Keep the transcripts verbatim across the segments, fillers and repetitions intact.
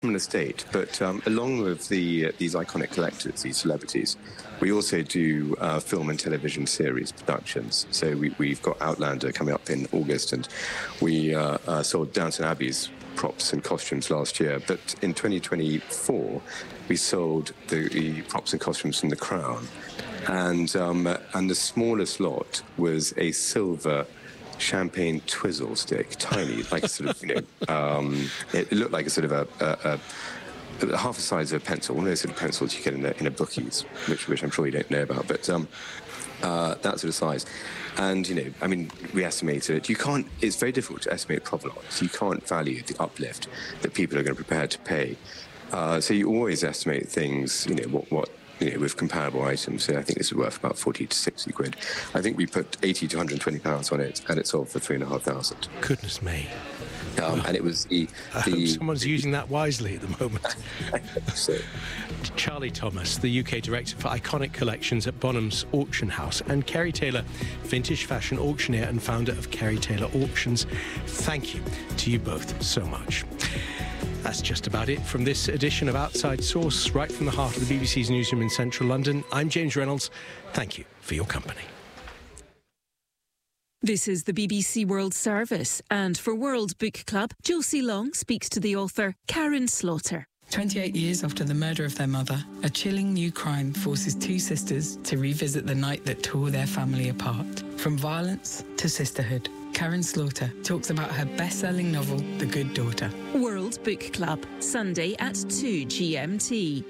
An estate, but um, along with the uh, these iconic collectors, these celebrities, we also do uh, film and television series productions. So we, we've got Outlander coming up in August, and we uh, uh, sold Downton Abbey's props and costumes last year. But in twenty twenty-four, we sold the, the props and costumes from The Crown, and um, and the smallest lot was a silver champagne twizzle stick, tiny, like a sort of, you know, um, it, it looked like a sort of a, a, a half the size of a pencil, one of those sort of pencils you get in a, in a bookies, which which I'm sure you don't know about, but um, uh, that sort of size. And, you know, I mean, we estimated it. You can't, it's very difficult to estimate provenance. You can't value the uplift that people are going to be prepared to pay. Uh, so you always estimate things, you know, what, what you know, with comparable items. So I think this is worth about forty to sixty quid. I think we put eighty to one hundred twenty pounds on it, and it sold for three and a half thousand. Goodness me. Um, well, and it was the... I the hope someone's the, using that wisely at the moment. so. Charlie Thomas, the U K Director for Iconic Collections at Bonham's Auction House, and Kerry Taylor, vintage fashion auctioneer and founder of Kerry Taylor Auctions. Thank you to you both so much. That's just about it from this edition of Outside Source, right from the heart of the B B C's newsroom in central London. I'm James Reynolds. Thank you for your company. This is the B B C World Service, and for World Book Club, Josie Long speaks to the author Karen Slaughter. twenty-eight years after the murder of their mother, a chilling new crime forces two sisters to revisit the night that tore their family apart. From violence to sisterhood, Karen Slaughter talks about her best-selling novel, The Good Daughter. World Book Club, Sunday at two G M T.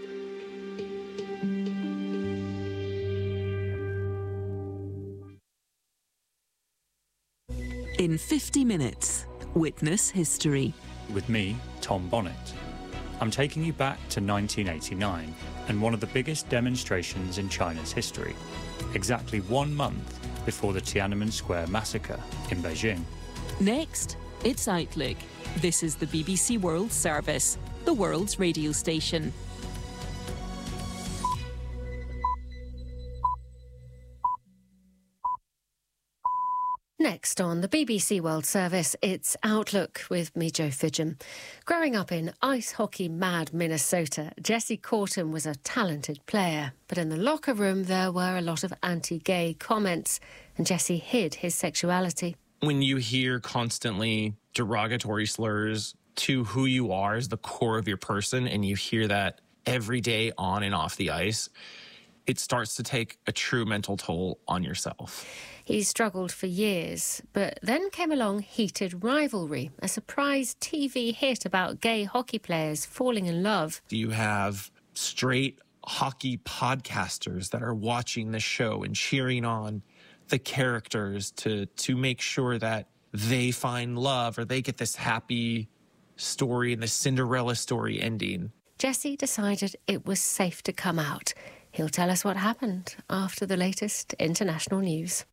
In fifty minutes, witness history. With me, Tom Bonnet. I'm taking you back to nineteen eighty-nine and one of the biggest demonstrations in China's history, exactly one month before the Tiananmen Square massacre in Beijing. Next, it's Outlook. This is the B B C World Service, the world's radio station. Next on the B B C World Service, it's Outlook with me, Jo Fidgen. Growing up in ice hockey mad Minnesota, Jesse Corton was a talented player. But in the locker room, there were a lot of anti-gay comments, and Jesse hid his sexuality. When you hear constantly derogatory slurs to who you are as the core of your person, and you hear that every day on and off the ice, it starts to take a true mental toll on yourself. He struggled for years, but then came along Heated Rivalry, a surprise T V hit about gay hockey players falling in love. You have straight hockey podcasters that are watching the show and cheering on the characters to, to make sure that they find love or they get this happy story and the Cinderella story ending. Jesse decided it was safe to come out. He'll tell us what happened after the latest international news.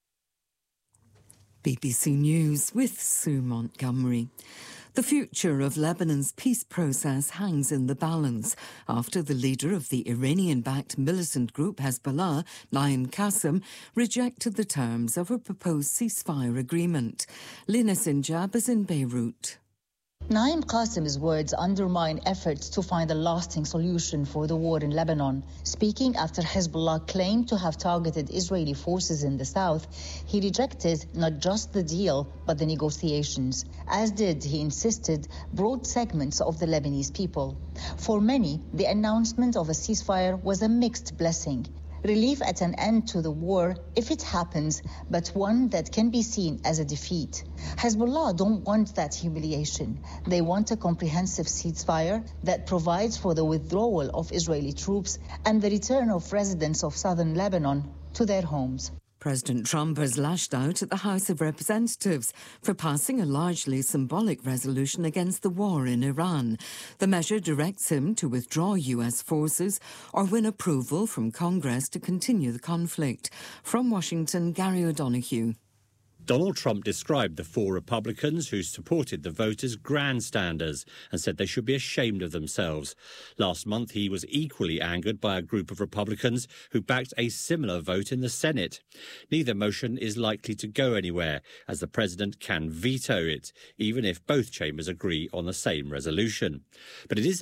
B B C News with Sue Montgomery. The future of Lebanon's peace process hangs in the balance after the leader of the Iranian-backed militant group Hezbollah, Naim Qassem, rejected the terms of a proposed ceasefire agreement. Lina Sinjab is in Beirut. Naim Qassem's words undermine efforts to find a lasting solution for the war in Lebanon. Speaking after Hezbollah claimed to have targeted Israeli forces in the south, he rejected not just the deal, but the negotiations, as did, he insisted, broad segments of the Lebanese people. For many, the announcement of a ceasefire was a mixed blessing. Relief at an end to the war, if it happens, but one that can be seen as a defeat. Hezbollah don't want that humiliation. They want a comprehensive ceasefire that provides for the withdrawal of Israeli troops and the return of residents of southern Lebanon to their homes. President Trump has lashed out at the House of Representatives for passing a largely symbolic resolution against the war in Iran. The measure directs him to withdraw U S forces or win approval from Congress to continue the conflict. From Washington, Gary O'Donoghue. Donald Trump described the four Republicans who supported the vote as grandstanders and said they should be ashamed of themselves. Last month, he was equally angered by a group of Republicans who backed a similar vote in the Senate. Neither motion is likely to go anywhere, as the president can veto it, even if both chambers agree on the same resolution. But it is